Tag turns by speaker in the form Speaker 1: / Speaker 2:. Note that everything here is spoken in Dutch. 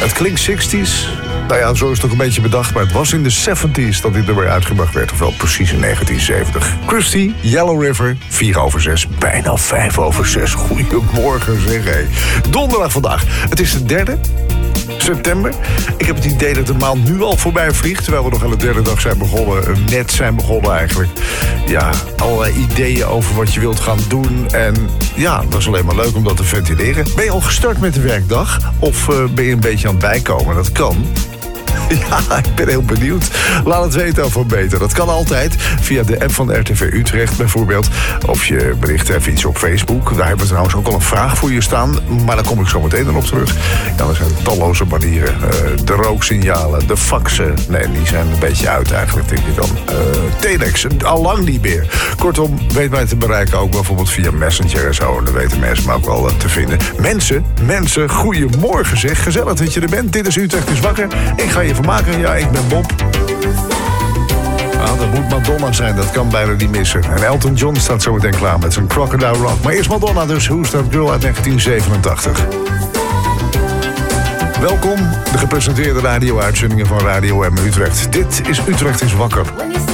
Speaker 1: Het klinkt 60s. Nou ja, zo is het ook een beetje bedacht, maar het was in de 70s dat dit er weer uitgebracht werd. Ofwel precies in 1970. Christy, Yellow River, 4/6, bijna 5/6. Goedemorgen zeg hé. Donderdag vandaag. Het is de 3e september. Ik heb het idee dat de maand nu al voorbij vliegt, terwijl we nog aan de derde dag zijn begonnen. Net zijn begonnen eigenlijk. Ja, allerlei ideeën over wat je wilt gaan doen. En ja, dat is alleen maar leuk om dat te ventileren. Ben je al gestart met de werkdag? Of ben je een beetje aan het bijkomen? Dat kan. Ja, ik ben heel benieuwd. Laat het weten over beter. Dat kan altijd via de app van RTV Utrecht bijvoorbeeld. Of je bericht even iets op Facebook. Daar hebben we trouwens ook al een vraag voor je staan. Maar daar kom ik zo meteen dan op terug. Ja, er zijn talloze manieren. De rooksignalen, de faxen. Nee, die zijn een beetje uit eigenlijk, denk ik dan. Telex, allang niet meer. Kortom, weet mij te bereiken ook bijvoorbeeld via Messenger en zo. En dan weten mensen me ook wel te vinden. Mensen, goedemorgen zeg. Gezellig dat je er bent. Dit is Utrecht is wakker. Ik ga je vermaken. Ja, ik ben Bob. Nou, dat moet Madonna zijn. Dat kan bijna niet missen. En Elton John staat zo meteen klaar met zijn Crocodile Rock. Maar eerst Madonna dus. Who's That Girl uit 1987. Welkom, de gepresenteerde radio-uitzendingen van Radio M Utrecht. Dit is Utrecht is wakker.